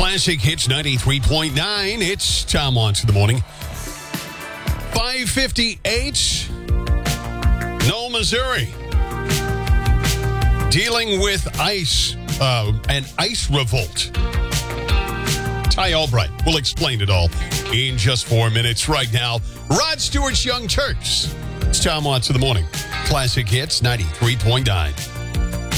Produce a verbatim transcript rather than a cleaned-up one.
Classic Hits ninety-three point nine. It's Tom Watts in the morning. five fifty-eight. No, Missouri. Dealing with ice, uh, an ice revolt. Ty Albright will explain it all in just four minutes right now. Rod Stewart's Young Turks. It's Tom Watts in the morning. Classic Hits ninety-three point nine.